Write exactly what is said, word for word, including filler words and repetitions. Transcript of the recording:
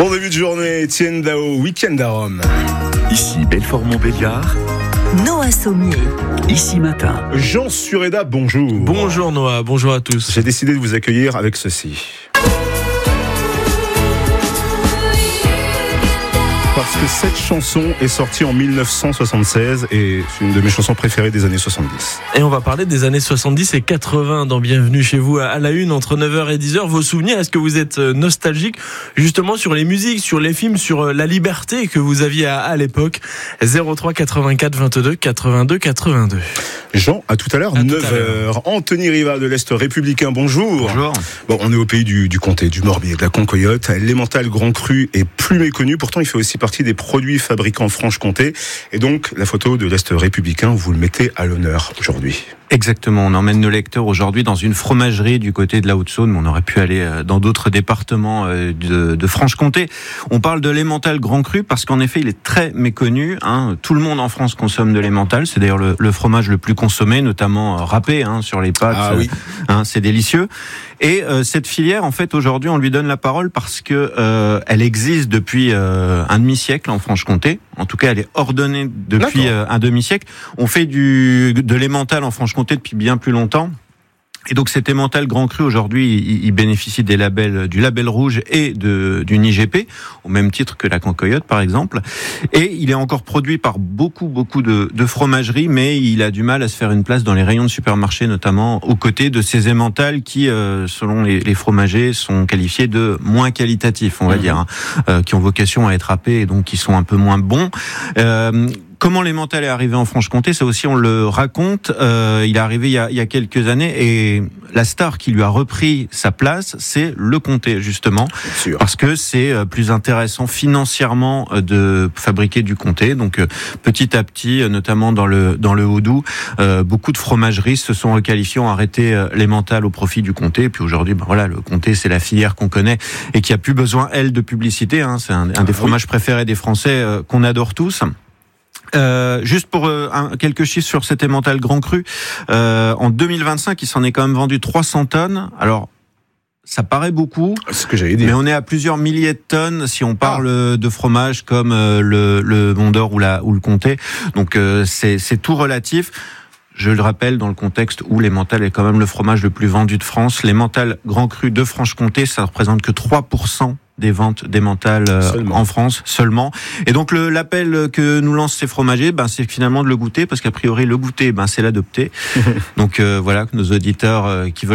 Bon début de journée, Etienne Dao, week-end à Rome. Ici Belfort-Montbéliard. Noah Sommier. Ici Matin. Jean Sureda, bonjour. Bonjour Noah, bonjour à tous. J'ai décidé de vous accueillir avec ceci. Parce que cette chanson est sortie en mille neuf cent soixante-seize et c'est une de mes chansons préférées des années soixante-dix. Et on va parler des années soixante-dix et quatre-vingts dans Bienvenue chez vous à la une entre neuf heures et dix heures. Vos souvenirs, est-ce que vous êtes nostalgique justement sur les musiques, sur les films, sur la liberté que vous aviez à, à l'époque? zéro trois quatre-vingt-quatre vingt-deux quatre-vingt-deux quatre-vingt-deux. Jean, à tout à l'heure, à neuf heures. Anthony Riva de l'Est républicain, bonjour. Bonjour. Bon, on est au pays du, du comté, du Morbihan, de la Concoyote. L'Emmental Grand Cru est plus méconnu, pourtant il fait aussi partie des produits fabriqués en Franche-Comté. Et donc, la photo de l'Est républicain, vous le mettez à l'honneur aujourd'hui. Exactement, on emmène nos lecteurs aujourd'hui dans une fromagerie du côté de la Haute-Saône, mais on aurait pu aller dans d'autres départements de, de Franche-Comté. On parle de l'Emmental Grand Cru parce qu'en effet, il est très méconnu. Hein. Tout le monde en France consomme de l'Emmental. C'est d'ailleurs le, le fromage le plus consommé, notamment râpé hein, sur les pâtes. Ah oui. Hein, c'est délicieux. Et euh, cette filière, en fait, aujourd'hui, on lui donne la parole parce que euh, elle existe depuis euh, un demi-siècle en Franche-Comté. En tout cas, elle est ordonnée depuis euh, un demi-siècle. On fait du de l'Emmental en Franche-Comté depuis bien plus longtemps. Et donc cet Emmental Grand Cru aujourd'hui, il, il bénéficie des labels, du label rouge et de, d'une I G P, au même titre que la Concoyote par exemple. Et il est encore produit par beaucoup beaucoup de, de fromageries, mais il a du mal à se faire une place dans les rayons de supermarché, notamment aux côtés de ces Emmentals qui, euh, selon les, les fromagers, sont qualifiés de moins qualitatifs, on va mmh. dire, hein, euh, qui ont vocation à être râpés et donc qui sont un peu moins bons. Euh, Comment l'Emmental est arrivé en Franche-Comté, ça aussi on le raconte. Euh, il est arrivé il y, a, il y a quelques années et la star qui lui a repris sa place, c'est le comté justement, parce que c'est plus intéressant financièrement de fabriquer du comté. Donc petit à petit, notamment dans le dans le Haut-Doubs, euh, beaucoup de fromageries se sont requalifiées, ont arrêté l'Emmental au profit du comté. Et puis aujourd'hui, ben voilà, le comté c'est la filière qu'on connaît et qui a plus besoin elle de publicité. Hein. C'est un, un des fromages préférés des Français euh, qu'on adore tous. Euh, juste pour euh, un, quelques chiffres sur cet Emmental Grand Cru, euh, en deux mille vingt-cinq, il s'en est quand même vendu trois cents tonnes. Alors, ça paraît beaucoup, c'est ce que j'allais dire. Mais on est à plusieurs milliers de tonnes si on parle ah. de fromages comme euh, le, le Mont d'Or ou, la, ou le Comté. Donc, euh, c'est, c'est tout relatif. Je le rappelle, dans le contexte où l'Emmental est quand même le fromage le plus vendu de France, l'Emmental Grand Cru de Franche-Comté, ça représente que trois pour cent des ventes d'Emmental euh, en France seulement. Et donc le, l'appel que nous lancent ces fromagers, ben c'est finalement de le goûter, parce qu'a priori le goûter, ben c'est l'adopter. Donc euh, voilà, nos auditeurs euh, qui veulent